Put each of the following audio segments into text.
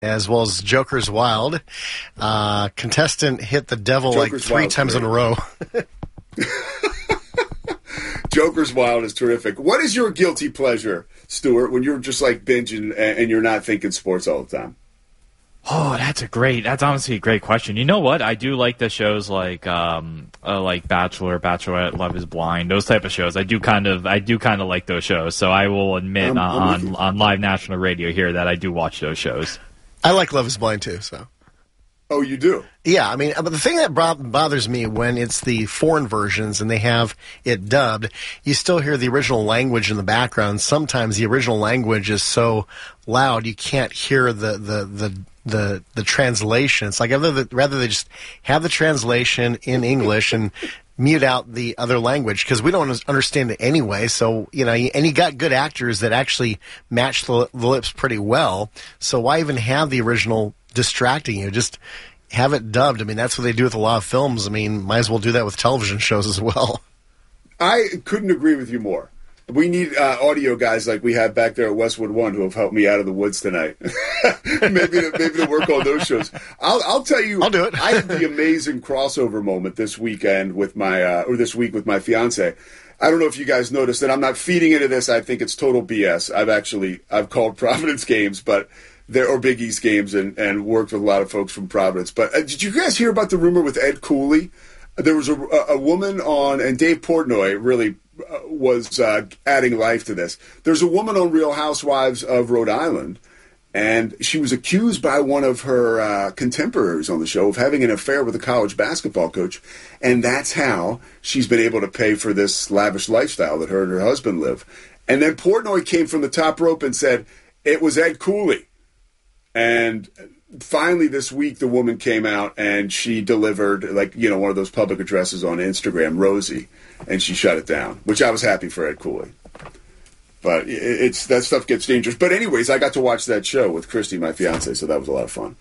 as well as Joker's Wild. Contestant hit the devil Joker's like 3 times in a row. Joker's Wild is terrific. What is your guilty pleasure, Stuart, when you're just like binging and you're not thinking sports all the time? Oh, that's honestly a great question. You know what? I do like the shows like Bachelor, Bachelorette, Love is Blind, those type of shows. I do kind of like those shows. So I will admit on live national radio here that I do watch those shows. I like Love is Blind too, so. Oh, you do? Yeah, I mean, but the thing that bothers me when it's the foreign versions and they have it dubbed, you still hear the original language in the background. Sometimes the original language is so loud you can't hear the translation. It's like rather they just have the translation in English and mute out the other language because we don't understand it anyway. So, and you got good actors that actually match the lips pretty well. So why even have the original distracting you? Just have it dubbed. I mean, that's what they do with a lot of films. I mean, might as well do that with television shows as well. I couldn't agree with you more. We need audio guys like we have back there at Westwood One who have helped me out of the woods tonight. maybe to work on those shows. I'll tell you. I'll do it. I had the amazing crossover moment this weekend with this week with my fiance. I don't know if you guys noticed, and I'm not feeding into this. I think it's total BS. I've called Providence games, or Big East games, and worked with a lot of folks from Providence. But did you guys hear about the rumor with Ed Cooley? There was a woman on, and Dave Portnoy really was adding life to this. There's a woman on Real Housewives of Rhode Island, and she was accused by one of her contemporaries on the show of having an affair with a college basketball coach, and that's how she's been able to pay for this lavish lifestyle that her and her husband live. And then Portnoy came from the top rope and said, it was Ed Cooley. And finally this week the woman came out and she delivered one of those public addresses on Instagram, Rosie, and she shut it down, which I was happy for Ed Cooley. But that stuff gets dangerous. But anyways, I got to watch that show with Christy, my fiance, so that was a lot of fun.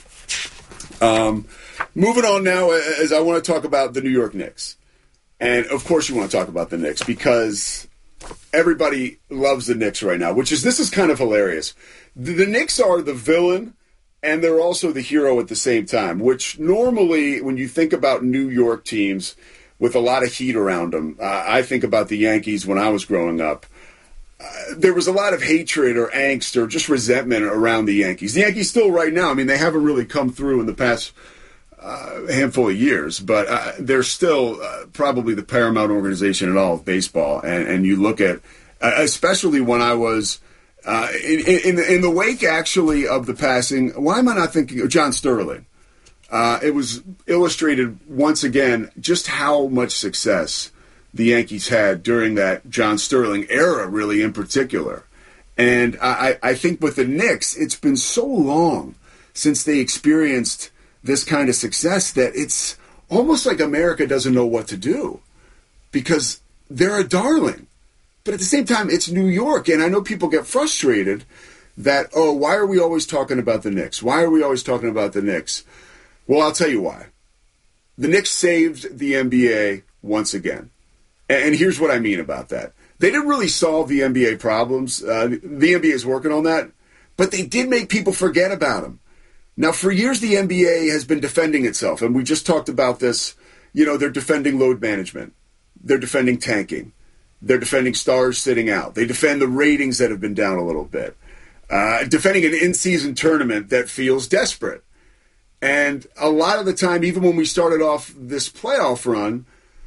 Moving on now, as I want to talk about the New York Knicks. And of course you want to talk about the Knicks because everybody loves the Knicks right now, this is kind of hilarious. The Knicks are the villain, and they're also the hero at the same time, which normally, when you think about New York teams with a lot of heat around them, I think about the Yankees when I was growing up. There was a lot of hatred or angst or just resentment around the Yankees. The Yankees still right now, I mean, they haven't really come through in the past handful of years, but they're still probably the paramount organization in all of baseball. And you look at, especially when I was in the wake, actually, of the passing, why am I not thinking of John Sterling? It was illustrated once again just how much success the Yankees had during that John Sterling era, really, in particular. And I think with the Knicks, it's been so long since they experienced this kind of success that it's almost like America doesn't know what to do because they're a darling. But at the same time, it's New York, and I know people get frustrated that, why are we always talking about the Knicks? Why are we always talking about the Knicks? Well, I'll tell you why. The Knicks saved the NBA once again. And here's what I mean about that. They didn't really solve the NBA problems. The NBA is working on that. But they did make people forget about them. Now, for years, the NBA has been defending itself. And we just talked about this. They're defending load management. They're defending tanking. They're defending stars sitting out. They defend the ratings that have been down a little bit. Defending an in-season tournament that feels desperate. And a lot of the time, even when we started off this playoff run,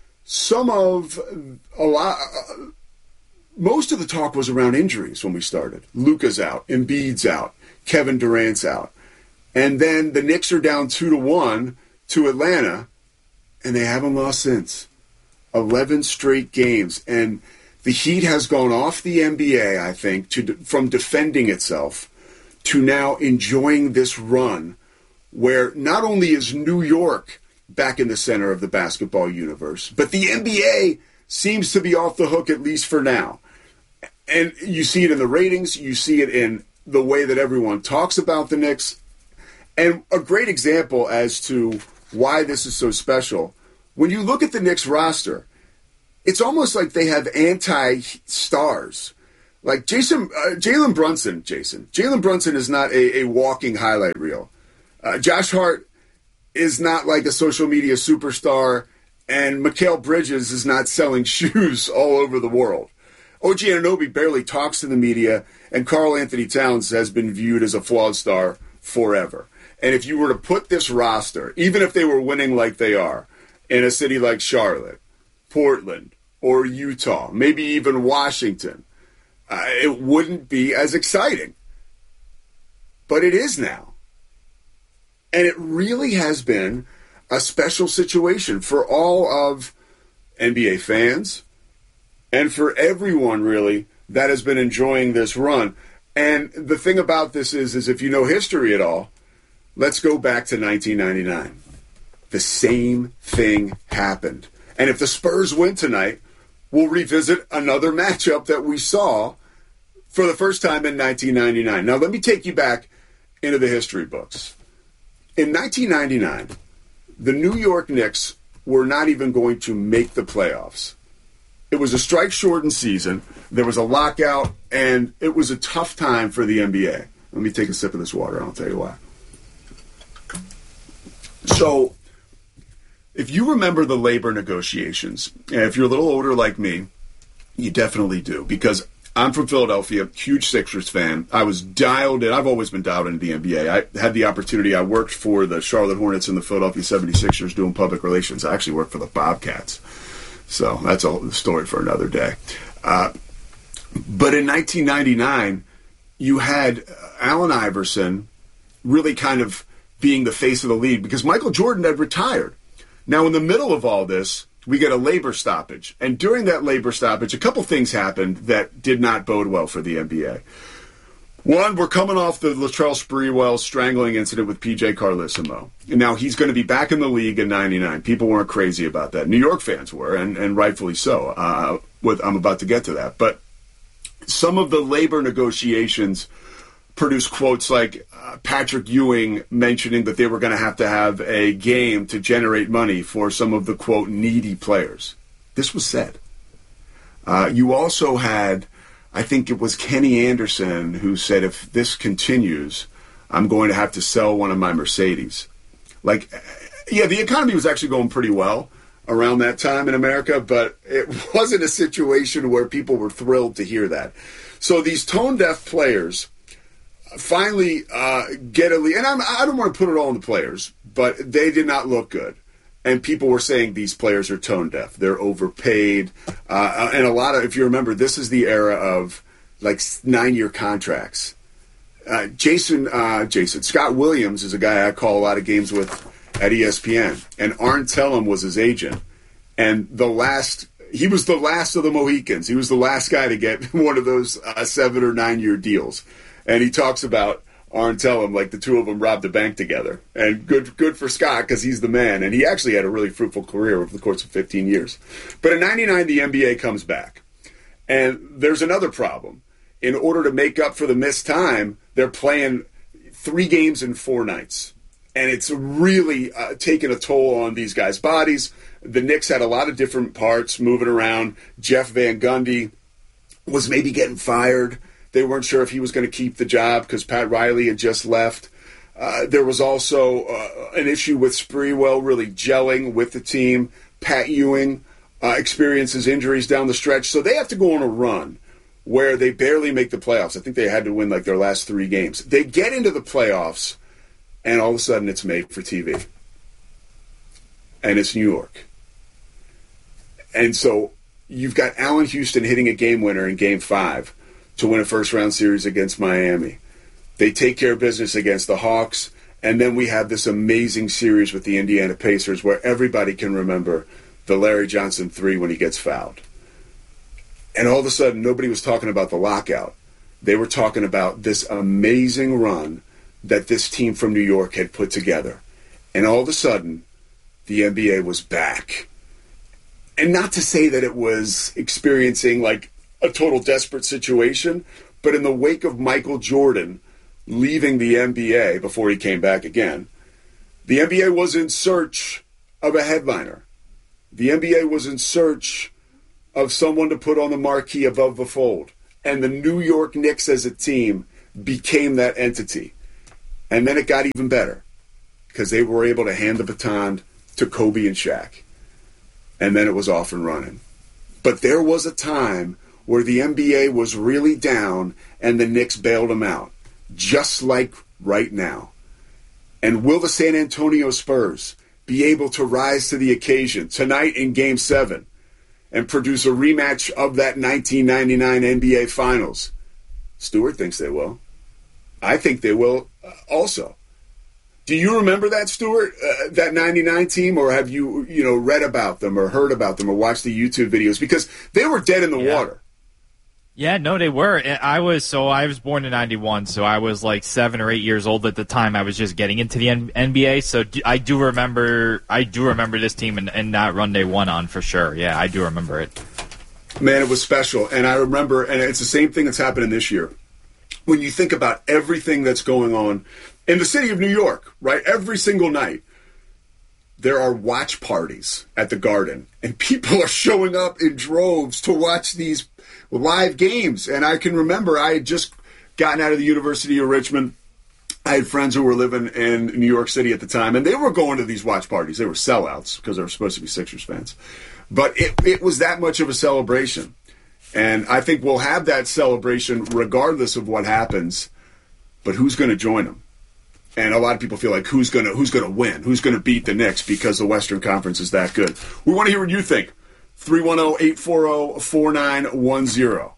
most of the talk was around injuries when we started. Luka's out, Embiid's out, Kevin Durant's out. And then the Knicks are down 2-1 to Atlanta, and they haven't lost since. 11 straight games. And the heat has gone off the NBA, I think, from defending itself to now enjoying this run where not only is New York back in the center of the basketball universe, but the NBA seems to be off the hook, at least for now. And you see it in the ratings. You see it in the way that everyone talks about the Knicks. And a great example as to why this is so special, when you look at the Knicks roster, it's almost like they have anti-stars. Like Jalen Brunson is not a walking highlight reel. Josh Hart is not like a social media superstar, and Mikal Bridges is not selling shoes all over the world. OG Anunoby barely talks to the media, and Karl Anthony Towns has been viewed as a flawed star forever. And if you were to put this roster, even if they were winning like they are, in a city like Charlotte, Portland, or Utah, maybe even Washington, it wouldn't be as exciting. But it is now. And it really has been a special situation for all of NBA fans and for everyone, really, that has been enjoying this run. And the thing about this is if you know history at all, let's go back to 1999. The same thing happened. And if the Spurs win tonight, we'll revisit another matchup that we saw for the first time in 1999. Now, let me take you back into the history books. In 1999, the New York Knicks were not even going to make the playoffs. It was a strike-shortened season. There was a lockout, and it was a tough time for the NBA. Let me take a sip of this water, and I'll tell you why. So, if you remember the labor negotiations, and if you're a little older like me, you definitely do, because I'm from Philadelphia, huge Sixers fan. I was dialed in. I've always been dialed into the NBA. I had the opportunity. I worked for the Charlotte Hornets and the Philadelphia 76ers doing public relations. I actually worked for the Bobcats. So that's a story for another day. But in 1999, you had Allen Iverson really kind of being the face of the league because Michael Jordan had retired. Now, in the middle of all this, we get a labor stoppage. And during that labor stoppage, a couple things happened that did not bode well for the NBA. One, we're coming off the Latrell Sprewell strangling incident with P.J. Carlesimo. And now he's going to be back in the league in 99. People weren't crazy about that. New York fans were, and rightfully so. I'm about to get to that. But some of the labor negotiations produced quotes like Patrick Ewing mentioning that they were going to have a game to generate money for some of the, quote, needy players. This was said. You also had, I think it was Kenny Anderson who said, if this continues, I'm going to have to sell one of my Mercedes. Like, yeah, the economy was actually going pretty well around that time in America, but it wasn't a situation where people were thrilled to hear that. So these tone-deaf players finally get a lead. And I don't want to put it all on the players, but they did not look good. And people were saying these players are tone deaf. They're overpaid. And a lot of, if you remember, this is the era of like 9-year contracts. Scott Williams is a guy I call a lot of games with at ESPN. And Arn Tellem was his agent. And he was the last of the Mohicans. He was the last guy to get one of those 7 or 9-year deals. And he talks about Arn Tellem like the two of them robbed a bank together. And good for Scott because he's the man. And he actually had a really fruitful career over the course of 15 years. But in 99, the NBA comes back. And there's another problem. In order to make up for the missed time, they're playing 3 games in 4 nights. And it's really taken a toll on these guys' bodies. The Knicks had a lot of different parts moving around. Jeff Van Gundy was maybe getting fired. They weren't sure if he was going to keep the job because Pat Riley had just left. There was also an issue with Sprewell really gelling with the team. Pat Ewing experiences injuries down the stretch. So they have to go on a run where they barely make the playoffs. I think they had to win like their last 3 games. They get into the playoffs, and all of a sudden it's made for TV. And it's New York. And so you've got Allen Houston hitting a game winner in Game 5 to win a first-round series against Miami. They take care of business against the Hawks, and then we have this amazing series with the Indiana Pacers where everybody can remember the Larry Johnson 3 when he gets fouled. And all of a sudden, nobody was talking about the lockout. They were talking about this amazing run that this team from New York had put together. And all of a sudden, the NBA was back. And not to say that it was experiencing like a total desperate situation, but in the wake of Michael Jordan leaving the NBA before he came back again, the NBA was in search of a headliner. The NBA was in search of someone to put on the marquee above the fold. and the New York Knicks as a team became that entity. And then it got even better because they were able to hand the baton to Kobe and Shaq. And then it was off and running. But there was a time where the NBA was really down and the Knicks bailed them out, just like right now. And will the San Antonio Spurs be able to rise to the occasion tonight in Game 7 and produce a rematch of that 1999 NBA Finals? Stewart thinks they will. I think they will also. Do you remember that, Stewart, that 99 team, or have you read about them or heard about them or watched the YouTube videos? Because they were dead in the water. Yeah, no, they were. I was born in 91, so I was like 7 or 8 years old at the time. I was just getting into the NBA, so I do remember this team and that run they won on for sure. Yeah, I do remember it. Man, it was special. And I remember, and it's the same thing that's happening this year. When you think about everything that's going on in the city of New York, right? Every single night, there are watch parties at the Garden, and people are showing up in droves to watch these live games. And I can remember I had just gotten out of the University of Richmond. I had friends who were living in New York City at the time, and they were going to these watch parties. They were sellouts because they were supposed to be Sixers fans. But it was that much of a celebration. And I think we'll have that celebration regardless of what happens. But who's going to join them? And a lot of people feel like who's going to win? Who's going to beat the Knicks because the Western Conference is that good? We want to hear what you think. 310-840-4910.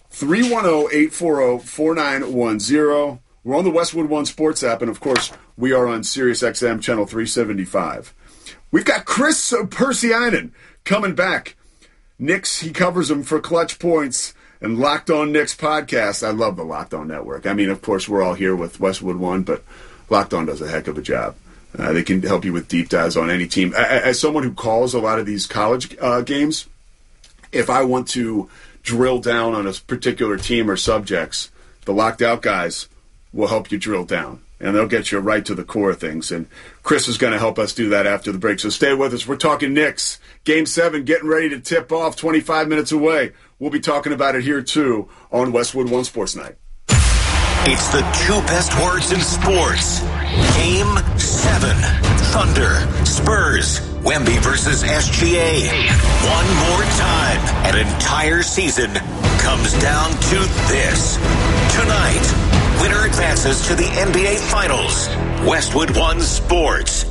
310-840-4910. We're on the Westwood One Sports app, and of course, we are on SiriusXM channel 375. We've got Chris Persianen coming back. Knicks, he covers them for Clutch Points and Locked On Knicks podcast. I love the Locked On Network. I mean, of course, we're all here with Westwood One, but Locked On does a heck of a job. They can help you with deep dives on any team. As someone who calls a lot of these college games, if I want to drill down on a particular team or subjects, the Locked Out guys will help you drill down, and they'll get you right to the core of things. And Chris is going to help us do that after the break, so stay with us. We're talking Knicks. Game 7 getting ready to tip off, 25 minutes away. We'll be talking about it here, too, on Westwood One Sports Night. It's the two best words in sports. Game 7. Thunder, Spurs, Wemby versus SGA. One more time, an entire season comes down to this. Tonight, winner advances to the NBA Finals. Westwood One Sports.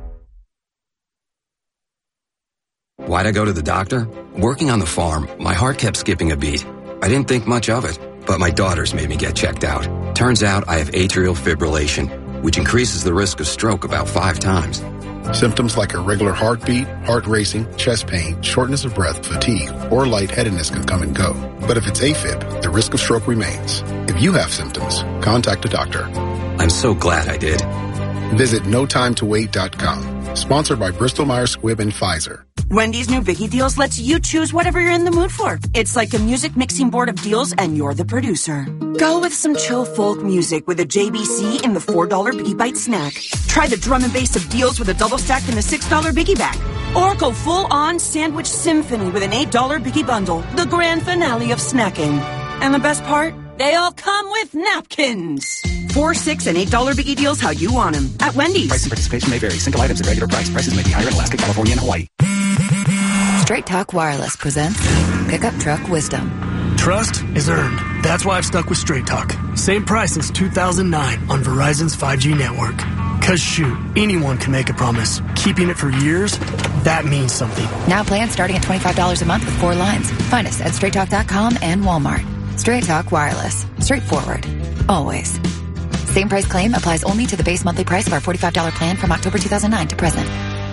Why'd I go to the doctor? Working on the farm, my heart kept skipping a beat. I didn't think much of it, but my daughters made me get checked out. Turns out I have atrial fibrillation, which increases the risk of stroke about 5 times. Symptoms like irregular heartbeat, heart racing, chest pain, shortness of breath, fatigue, or lightheadedness can come and go. But if it's AFib, the risk of stroke remains. If you have symptoms, contact a doctor. I'm so glad I did. Visit NoTimeToWait.com. Sponsored by Bristol-Myers Squibb and Pfizer. Wendy's new Biggie Deals lets you choose whatever you're in the mood for. It's like a music mixing board of deals, and you're the producer. Go with some chill folk music with a JBC in the $4 Biggie Bite snack. Try the drum and bass of deals with a double stack in the $6 Biggie Bag. Or go full-on sandwich symphony with an $8 Biggie Bundle, the grand finale of snacking. And the best part? They all come with napkins. $4, $6, and $8 Biggie Deals how you want them at Wendy's. Price and participation may vary. Single items at regular price. Prices may be higher in Alaska, California, and Hawaii. Straight Talk Wireless presents Pickup Truck Wisdom. Trust is earned. That's why I've stuck with Straight Talk. Same price since 2009 on Verizon's 5G network. Cause shoot, anyone can make a promise. Keeping it for years, that means something. Now plans starting at $25 a month with 4 lines. Find us at straighttalk.com and Walmart. Straight Talk Wireless. Straightforward. Always. Same price claim applies only to the base monthly price of our $45 plan from October 2009 to present.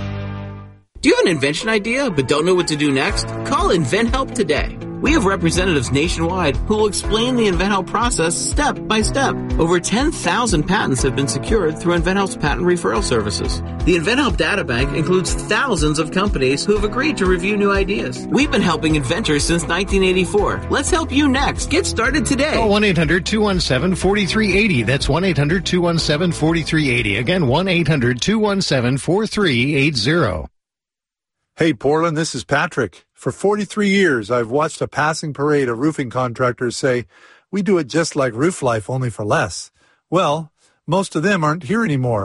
Do you have an invention idea but don't know what to do next? Call InventHelp today. We have representatives nationwide who will explain the InventHelp process step by step. Over 10,000 patents have been secured through InventHelp's patent referral services. The InventHelp data bank includes thousands of companies who have agreed to review new ideas. We've been helping inventors since 1984. Let's help you next. Get started today. Call 1-800-217-4380. That's 1-800-217-4380. Again, 1-800-217-4380. Hey, Portland, this is Patrick. For 43 years, I've watched a passing parade of roofing contractors say, we do it just like Roof Life, only for less. Well, most of them aren't here anymore.